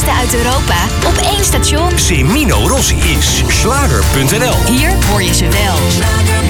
beste uit Europa op één station. Semino Rossi is Schlager.nl. Hier hoor je ze wel.